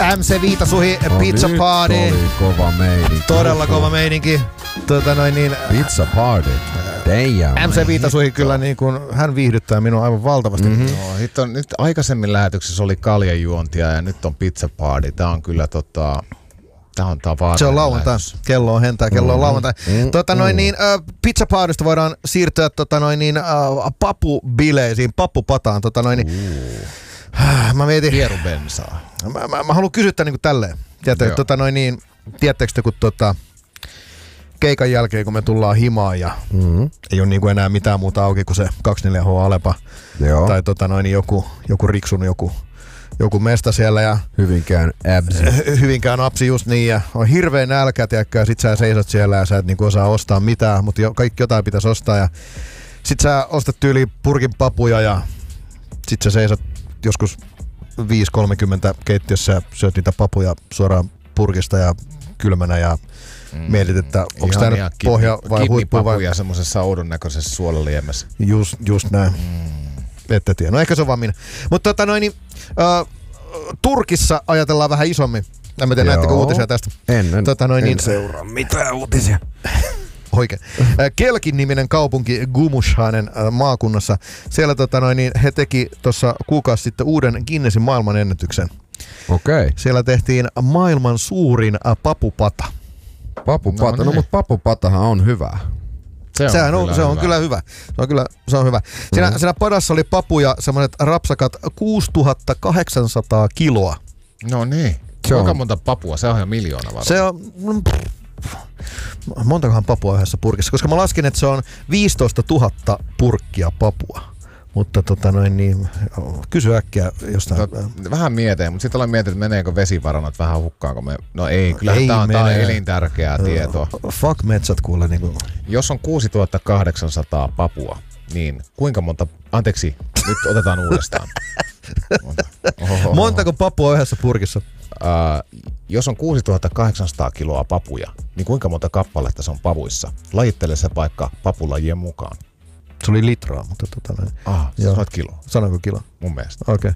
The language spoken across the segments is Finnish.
MC Viitasuhi, Pizza Party. Oli kova meininki. Todella kova meininki. Pizza Party. Damn. MC Viitasuhi kyllä niin kuin, hän viihdyttää minua aivan valtavasti. No, nyt aikaisemmin lähetyksessä oli kaljajuontia ja nyt on Pizza Party. Tää on kyllä tää on se on lauantai. Kello on hentää, kello on lauantai. Pizza Partysta voidaan siirtyä papubileisiin, pappupataan. Mä mietin. Vierubensaa. Mä haluan kysyä niin kuin tälleen. Tiedättekö te, kun keikan jälkeen, kun me tullaan himaan ja ei ole niin kuin enää mitään muuta auki kuin se 24H Alepa. Joo. Tai joku Riksun joku mesta siellä ja Hyvinkään apsi just niin ja on hirveä nälkä, tiedätkö, ja sit sä seisot siellä ja sä et niinku osaa ostaa mitään, mutta kaikki jotain pitäisi ostaa ja sit sä ostat tyyliin purkin papuja ja sit sä seisot joskus 5.30 keittiössä ja syöt niitä papuja suoraan purkista ja kylmänä ja mietit, että onko tää nyt pohja vai huippu vai... ja semmosessa oudon näköisessä suolaliemessä. Just näin. Ette tiedä. No ehkä se on vaan minä. Mutta Turkissa ajatellaan vähän isommin. En tiedä, näettekö uutisia tästä? En seuraa mitään uutisia. Oikein. Kelkin-niminen kaupunki Gumushanen maakunnassa. Siellä he teki tuossa kuukausi sitten uuden Guinnessin maailmanennätyksen. Okei. Siellä tehtiin maailman suurin papupata. Papupata? No mutta papupatahan on hyvä. Se on kyllä hyvä. Se on hyvä. Siinä padassa oli papuja semmoiset rapsakat 6800 kiloa. No niin. Kuinka monta papua? Se on ihan miljoona varmaan. Se on... Montakohan papua yhdessä purkissa? Koska mä laskin, että se on 15 000 purkkia papua. Mutta kysy äkkiä jostain. Vähän mietin, mutta sitten olen mietin, että meneekö vesivarannot vähän hukkaanko me. No ei, kyllä tämä on elintärkeää tietoa. Fuck metsät kuule. Niin jos on 6800 papua, niin kuinka monta... Anteeksi, nyt otetaan uudestaan. Montako papua yhdessä purkissa? Jos on 6800 kiloa papuja, niin kuinka monta kappaletta se on pavuissa? Lajittele se vaikka papulajien mukaan. Se oli litraa, mutta sanoit kilo. Sanoinko kilo? Mun mielestä. Okei.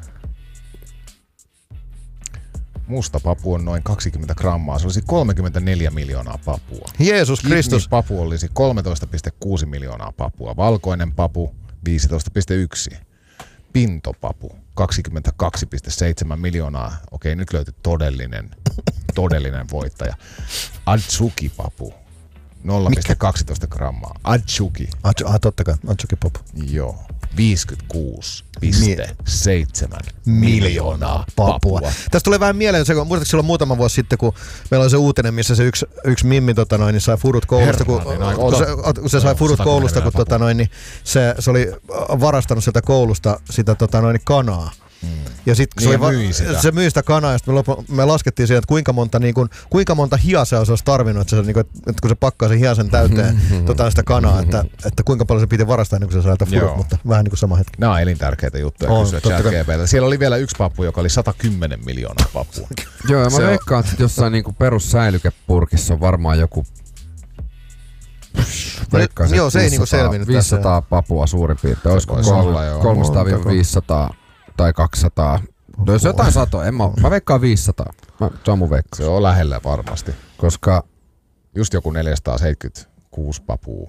Musta papu on noin 20 grammaa. Se olisi 34 miljoonaa papua. Jeesus Kristus. Papu olisi 13,6 miljoonaa papua. Valkoinen papu 15,1. Pintopapu 22,7 miljoonaa. Okei, nyt löytyi todellinen voittaja. Adzuki-papu 0,12 grammaa. Adzuki. Totta kai. Adzuki-papu. Joo. 56,7 miljoonaa papua. Tästä tulee vähän mieleen, muistatko silloin muutama vuosi sitten, kun meillä oli se uutinen, missä se yksi mimmi sai fudut koulusta, kun se sai fudut koulusta, kun se oli varastanut sieltä koulusta sitä kanaa. Ja sitten se myi sitä kanaa ja me laskettiin siihen, että kuinka monta hiasea se olisi tarvinnut, että kun se pakkaa sen hiasen täyteen sitä kanaa, että kuinka paljon se piti varastaa ennen kuin se sai fudut, mutta vähän niin kuin sama hetki. Nämä on elintärkeitä juttuja kysyä ChatGPT:ltä. Siellä oli vielä yksi pappu, joka oli 110 miljoonaa pappua. Joo, ja mä veikkaan, että jossain niinku perussäilykepurkissa on varmaan joku... Joo, se ei niinku selvinnyt 500 papua suurin piirtein. Olisiko 300-500 tai 200. No jos jotain satoa, mä veikkaan 500. Se on mun veikkaus. Se on lähellä varmasti. Koska just joku 476 papuu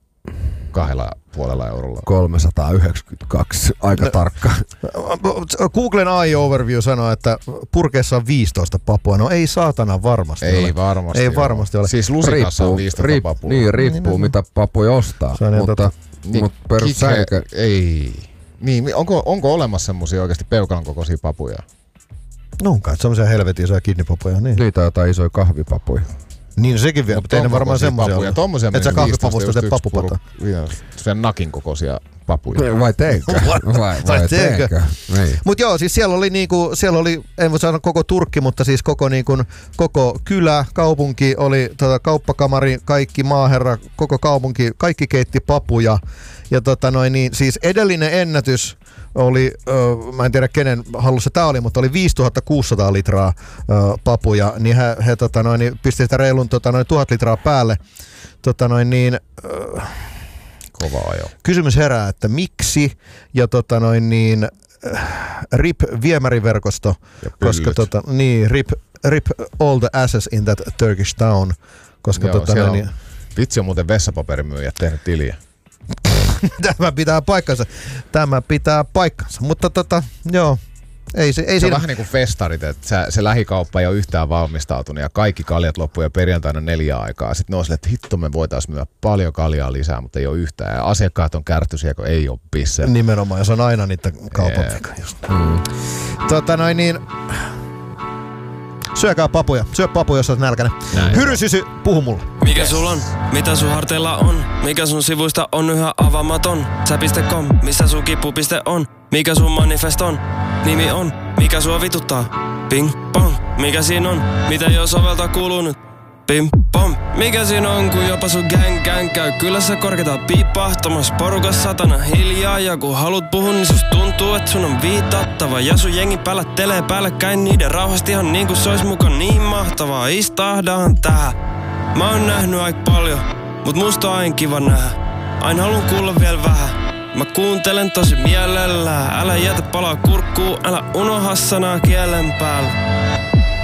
2,5 eurolla. 392, aika tarkka. Googlen AI-overview sanoo, että purkeessa on 15 papua. No ei saatana varmasti ole. Ei varmasti ole. Siis lusikassa on 15 papua. Niin, riippuu mitä papuja ostaa. Mutta perussäilykä... Ei. Niin, onko olemassa semmosia oikeasti peukalon kokoisia papuja? No kai, semmosia helvetin isoja kidneypapuja. Niin. Niitä on jotain isoja kahvipapuja. Niin sekin vielä, mutta ei ne varmaan semmosia ole. Et sä kahvipapusta teet papupata. Sen nakin kokoisia papuja. Vai teinkö? Vai teinkö? Mut joo, siis siellä oli, en voi sanoa koko Turkki, mutta siis koko kylä, kaupunki, oli kauppakamari, kaikki maaherra, koko kaupunki, kaikki keitti papuja. Ja siis edellinen ennätys oli, mä en tiedä kenen hallussa tää oli, mutta oli 5600 litraa papuja, niin he pisti sitä reilun 1000 litraa päälle. Kovaa jo. Kysymys herää, että miksi, ja RIP viemäriverkosto, koska RIP all the asses in that Turkish town, koska niin... Vitsi on muuten vessapaperimyyjä tehnyt tiliä. Tämä pitää paikkansa, mutta joo. Ei se on vähän niin kuin festarit, että se lähikauppa ei ole yhtään valmistautunut ja kaikki kaljat loppuu jo perjantaina 4 aikaa. Sitten ne on silleen, että hitto me voitaisiin myydä paljon kaljaa lisää, mutta ei ole yhtään. Ja asiakkaat on kärtyisiä, kun ei ole pisse. Nimenomaan, ja se on aina niitä kaupan vika just. Syökää papuja. Syö papuja, jos olet nälkäinen. Hyrysysy, puhu mulle. Mikä sul on? Mitä sun harteilla on? Mikä sun sivuista on yhä avaamaton? Sä.com, missä sun kipupiste on? Mikä sun manifest on? Nimi on, mikä sua vituttaa? Ping pong, mikä siinä on? Mitä jos soveltaa kuuluu nyt? Pim pom, mikä siinä on, kun jopa sun gang käy kylässä korkeata piipahtamassa porukas satana hiljaa. Ja kun haluat puhua, niin susta tuntuu, että sun on viitattava. Ja sun jengi päällättelee päällekkäin niiden rauhasti ihan niin kuin se ois mukaan niin mahtavaa. Istahdahan tähän. Mä oon nähnyt aika paljon, mut musta on aina kiva nähdä. Aina haluun kuulla vielä vähän. Mä kuuntelen tosi mielellään. Älä jätä palaa kurkkuun, älä unoha sanaa kielen päällä.